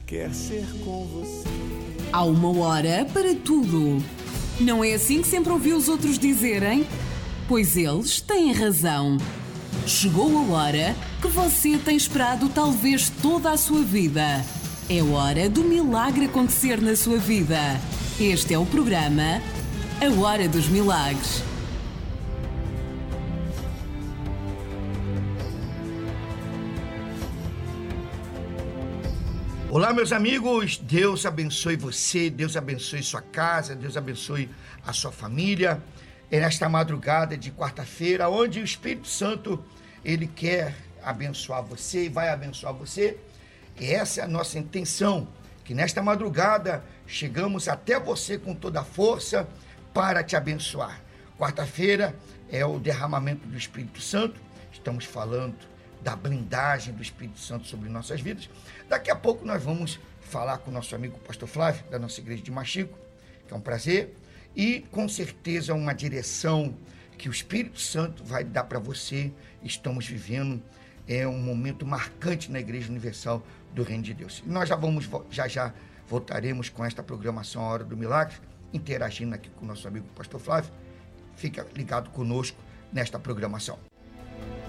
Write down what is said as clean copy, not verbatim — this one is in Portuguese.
quer ser com você. Há uma hora para tudo. Não é assim que sempre ouvi os outros dizerem? Pois eles têm razão. Chegou a hora que você tem esperado talvez toda a sua vida. É hora do milagre acontecer na sua vida. Este é o programa A Hora dos Milagres. Olá, meus amigos, Deus abençoe você, Deus abençoe sua casa, Deus abençoe a sua família. É nesta madrugada de quarta-feira, onde o Espírito Santo, ele quer abençoar você e vai abençoar você. E essa é a nossa intenção, que nesta madrugada chegamos até você com toda a força para te abençoar. Quarta-feira é o derramamento do Espírito Santo, estamos falando da blindagem do Espírito Santo sobre nossas vidas. Daqui a pouco nós vamos falar com o nosso amigo Pastor Flávio, da nossa igreja de Machico, que é um prazer, e com certeza uma direção que o Espírito Santo vai dar para você. Estamos vivendo um momento marcante na Igreja Universal do Reino de Deus. E nós já voltaremos com esta programação A Hora do Milagre, interagindo aqui com o nosso amigo Pastor Flávio. Fica ligado conosco nesta programação.